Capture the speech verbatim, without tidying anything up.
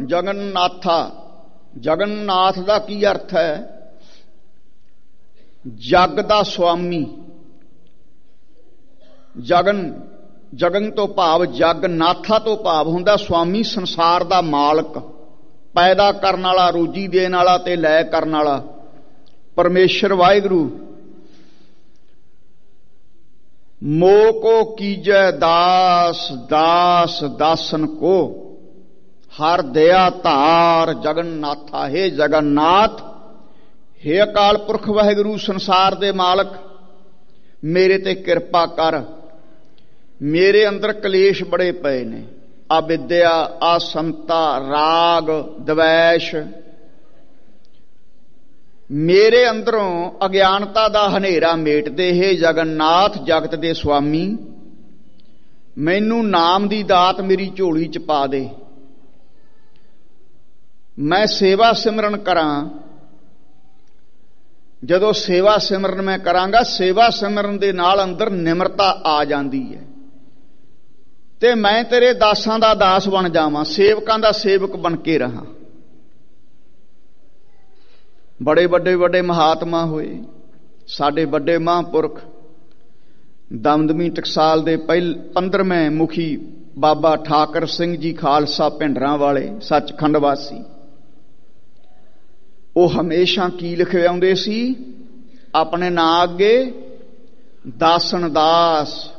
ਜਗਨਨਾਥਾ। ਜਗਨਨਾਥ ਦਾ ਕੀ ਅਰਥ ਹੈ? ਜਗ ਦਾ ਸੁਆਮੀ। ਜਗਨ ਜਗਨ ਤੋਂ ਭਾਵ ਜਗਨਾਥਾ ਤੋਂ ਭਾਵ ਹੁੰਦਾ ਸੁਆਮੀ, ਸੰਸਾਰ ਦਾ ਮਾਲਕ, ਪੈਦਾ ਕਰਨ ਵਾਲਾ, ਰੋਜੀ ਦੇਣ ਵਾਲਾ ਤੇ ਲੈ ਕਰਨ ਵਾਲਾ ਪਰਮੇਸ਼ਰ ਵਾਹਿਗੁਰੂ। ਮੋਹ ਕੋ ਕੀਜੈ ਦਾਸ, ਦਾਸ ਦਾਸਨ ਕੋ। ਹਰ ਦਇਆ ਧਾਰ ਜਗਨਨਾਥਾ। ਹੇ ਜਗਨਨਾਥ, ਹੇ ਅਕਾਲ ਪੁਰਖ ਵਾਹਿਗੁਰੂ, ਸੰਸਾਰ ਦੇ ਮਾਲਕ, ਮੇਰੇ ਤੇ ਕਿਰਪਾ ਕਰ। ਮੇਰੇ ਅੰਦਰ ਕਲੇਸ਼ ਬੜੇ ਪਏ ਨੇ, ਅਵਿਦਿਆ, ਅਸਮਤਾ, ਰਾਗ, ਦਵੈਸ਼। ਮੇਰੇ ਅੰਦਰੋਂ ਅਗਿਆਨਤਾ ਦਾ ਹਨੇਰਾ ਮੇਟ ਦੇ। ਹੇ ਜਗਨਨਾਥ, ਜਗਤ ਦੇ ਸੁਆਮੀ, ਮੈਨੂੰ ਨਾਮ ਦੀ ਦਾਤ ਮੇਰੀ ਝੋਲੀ ਚ ਪਾ ਦੇ। ਮੈਂ ਸੇਵਾ ਸਿਮਰਨ ਕਰਾਂ। ਜਦੋਂ ਸੇਵਾ ਸਿਮਰਨ ਮੈਂ ਕਰਾਂਗਾ, ਸੇਵਾ ਸਿਮਰਨ ਦੇ ਨਾਲ ਅੰਦਰ ਨਿਮਰਤਾ ਆ ਜਾਂਦੀ ਹੈ ਤੇ ਮੈਂ ਤੇਰੇ ਦਾਸਾਂ ਦਾ ਦਾਸ ਬਣ ਜਾਵਾਂ, ਸੇਵਕਾਂ ਦਾ ਸੇਵਕ ਬਣ ਕੇ ਰਹਾਂ। ਬੜੇ ਵੱਡੇ ਵੱਡੇ ਮਹਾਤਮਾ ਹੋਏ ਸਾਡੇ, ਵੱਡੇ ਮਹਾਂਪੁਰਖ। ਦਮਦਮੀ ਟਕਸਾਲ ਦੇ ਪਹਿਲ ਪੰਦਰਵੇਂ ਮੁਖੀ ਬਾਬਾ ਠਾਕਰ ਸਿੰਘ ਜੀ ਖਾਲਸਾ ਭਿੰਡਰਾਂ ਵਾਲੇ, ਸੱਚਖੰਡ ਵਾਸੀ। ਉਹ ਹਮੇਸ਼ਾ ਕੀ ਲਿਖੇ ਆਉਂਦੇ ਸੀ ਆਪਣੇ ਨਾਂ ਅੱਗੇ? ਦਾਸਨ ਦਾਸ।